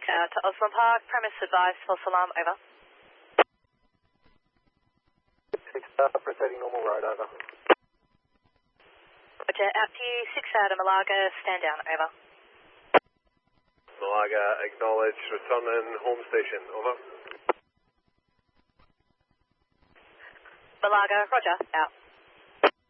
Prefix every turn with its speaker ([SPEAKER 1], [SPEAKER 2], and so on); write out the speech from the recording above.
[SPEAKER 1] to Osborne Park, premise advice, false alarm, over.
[SPEAKER 2] 6 proceeding normal road, over.
[SPEAKER 1] Roger, out to you, 6 out of Malaga, stand down, over.
[SPEAKER 3] Malaga, acknowledge, returning home station, over.
[SPEAKER 1] Malaga, roger, out.